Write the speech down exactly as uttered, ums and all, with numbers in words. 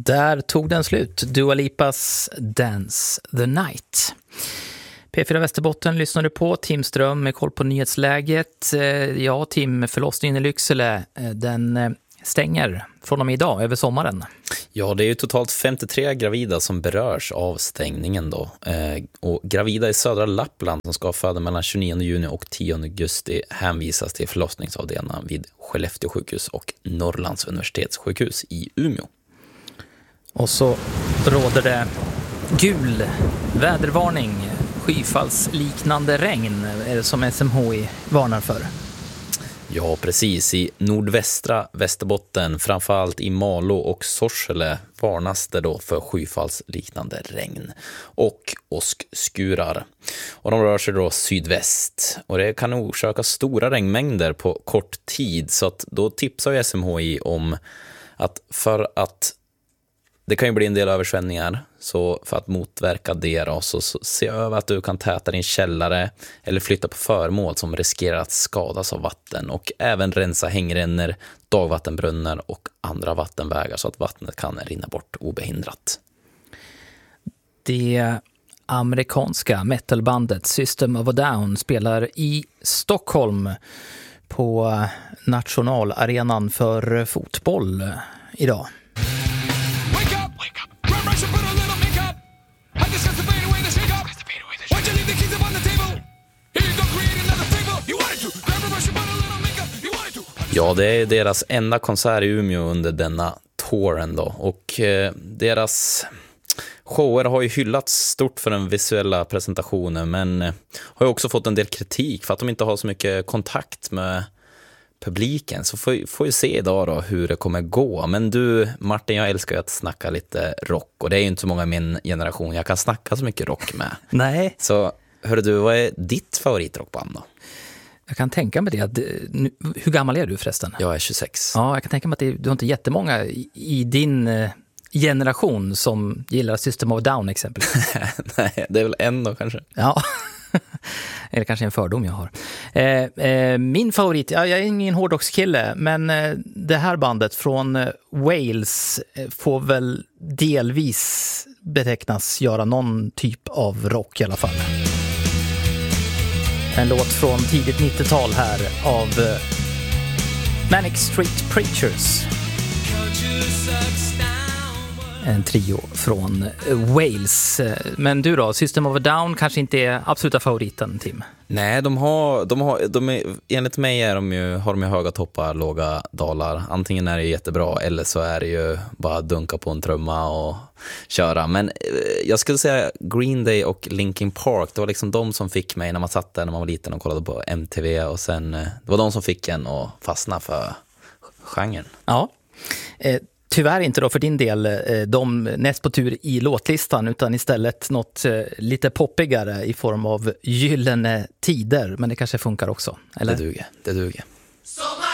Där tog den slut. Dua Lipas Dance the Night. P fyra Västerbotten lyssnar du på. Tim Ström med koll på nyhetsläget. Ja, Tim, förlossningen i Lycksele, den stänger från och med idag över sommaren. Ja, det är ju totalt femtiotre gravida som berörs av stängningen då. Eh, och gravida i södra Lappland som ska föda mellan tjugonionde juni och tionde augusti hänvisas till förlossningsavdelningen vid Skellefteå sjukhus och Norrlands universitetssjukhus i Umeå. Och så råder det gul vädervarning, skyfallsliknande regn är det som S M H I varnar för. Ja, precis. I nordvästra Västerbotten, framförallt i Malå och Sorsele, varnas det då för skyfallsliknande regn och åskskurar. Och de rör sig då sydväst. Och det kan orsaka stora regnmängder på kort tid, så att då tipsar ju S M H I om att för att det kan ju bli en del översvämningar, så för att motverka det då, så, så se över att du kan täta din källare eller flytta på föremål som riskerar att skadas av vatten, och även rensa hängrännor, dagvattenbrunnar och andra vattenvägar så att vattnet kan rinna bort obehindrat. Det amerikanska metalbandet System of a Down spelar i Stockholm på nationalarenan för fotboll idag. Ja, det är deras enda konsert i Umeå under denna touren då. Och eh, deras shower har ju hyllats stort för den visuella presentationen, men eh, har ju också fått en del kritik för att de inte har så mycket kontakt med publiken. Så får, får ju se idag då hur det kommer gå. Men du, Martin, jag älskar ju att snacka lite rock, och det är ju inte så många i min generation jag kan snacka så mycket rock med. Nej. Så hörru du, vad är ditt favoritrockband då? Jag kan tänka mig det. Att, hur gammal är du förresten? Jag är tjugosex. Ja, jag kan tänka mig att det, du har inte jättemånga i, i din eh, generation som gillar System of a Down exempelvis. Nej, det är väl en då kanske. Ja, eller kanske en fördom jag har. Eh, eh, min favorit, ja, jag är ingen hårdrockskille, men eh, det här bandet från eh, Wales eh, får väl delvis betecknas göra någon typ av rock i alla fall. En låt från tidigt nittiotal här av uh, Manic Street Preachers. En trio från Wales. Men du då, System of a Down kanske inte är absoluta favoriten, Tim? Nej, de har, de har, de är, enligt mig är de ju, har de ju höga toppar, låga dalar. Antingen är det jättebra eller så är det ju bara dunka på en trumma och köra. Men eh, jag skulle säga Green Day och Linkin Park, det var liksom de som fick mig när man satt där när man var liten och kollade på M T V, och sen, eh, det var de som fick en att fastna för genren. Ja, eh, tyvärr inte då för din del de näst på tur i låtlistan, utan istället något lite poppigare i form av Gyllene tider, men det kanske funkar också, eller? Det duger, det duger.